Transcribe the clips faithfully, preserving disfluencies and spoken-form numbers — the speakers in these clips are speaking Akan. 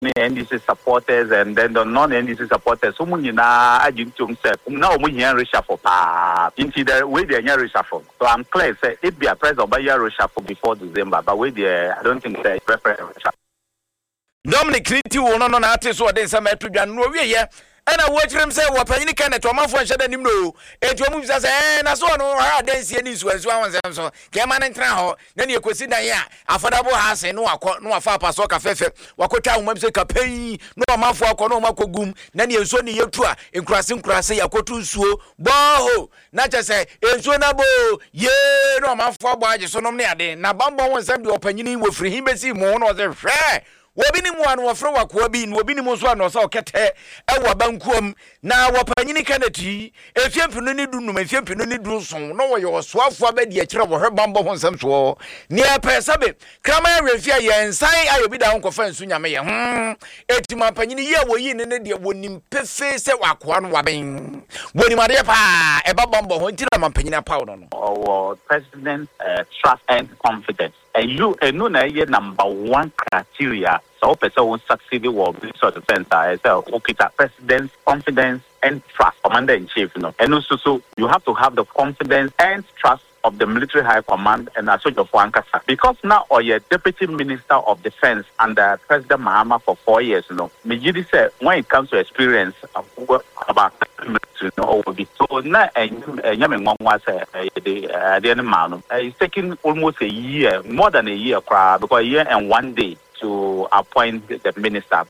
N D C supporters and then the non-N D C supporters. So many na ajintum say now we hear reshuffle pa into the way they hear reshuffle. So I'm clear say it be a president by year reshuffle before December, but we there I don't think say prefer reshuffle. Dominic Niti will not know artist or then some to Jan Novia. And I watch him say, what penny can it to my friend shut him know. And to move as and I saw no hard dance in this was one and so came on and trow. Then you could see that yeah, affordable house and no no far past soca fefe, Wakota Wemseka pay, no mafua no mako goom, then you saw the yotua in crossing crossing a cotu so boho. Not just say, it's one abo, ye no mafua boy, so no near day. Now Bamba wants them to open you with free him, see more or the fair. Wabini mwana wafro wa kuwabini, wabini mozwa no sa okete, ewa bankuam, na wapanyini kaneti, efye mpinuni dunu, efye mpinuni dunu son, no wa yo swafu wabedi ya chira wahe bambo honsamswo, ni ya sabe, krama ya refya ya ensai ayobida honko fensu nyame ya, hmm, eti mapanyini ye woyi nene diya woni mpefe se wakuanu wabing, woni maria pa, eba bambo hontira mapanyini pa unono. Our president uh, trust and confidence. And you, and no, number one criteria. So, person who succeed will be sort of center. So, okay, that president's confidence and trust, commander in chief, you know. And also, so you have to have the confidence and trust of the military high command and also of Wankasa. Because now, or your deputy minister of defense under President Mahama for four years, you know. Mijidi said when it comes to experience about you know, will be so now and Yaman was the end man. It's taking almost a year, more than a year, because a year and one day to appoint the minister.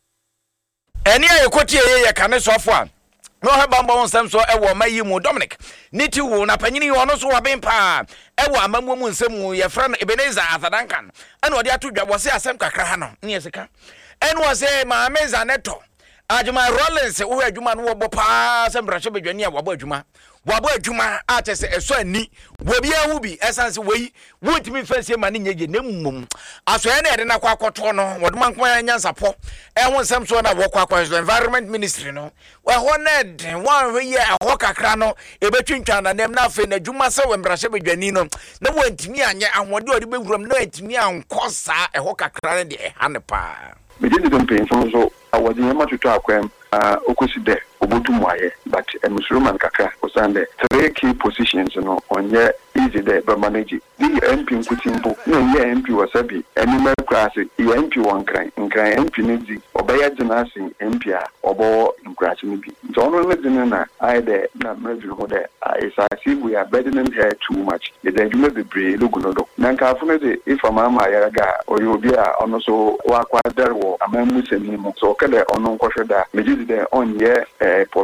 Any I quote here, can software. No bamba on some so ewo mayi mu Dominic niti wo na panyini ono so waben pa ewo amamu mu nsemu ye friend Ebenezer Azadankan ene odi atodwa wo se asem kakra ha no ne yesika ene wo se ma meza neto Ajuma Rollins wo adwuma no wo bo pa se mbrahye bedwani a wo bo adwuma wo bo adwuma a tese eso ani wo bia hu bi essence wei wotimi fancy ma ne nyege ne mmom aso ene ede na kwa akoto no wo duma nko anya nsapo e ho nsem so na wo kwa kwa environment ministry no wo ho ned wan hwe ye ho kakra no e betwintwa na nem na afi na adwuma se wo mbrahye bedwani no na wo ntimi anye ahode ode bewuram na ntimi ankosa e ho kakra ne de e ha ne pa me did them pay so I was in a to talk when uh okoside obotumwaye but emusruman kaka osande three key positions you know on ye easy there but manage the M P nkutimbo no ye M P wasabi animal class ye M P wan kran nkran M P nedi obaya genasi M P a obo nkran ni bi so no le din na I there na measure ho there is as if we are burdening her too much the then you be brave look no do na nka afuna de if mama yaga oyobi a ono so wa kwadar wo amamu semi mo so kele ono nkohwe da me ji de on ye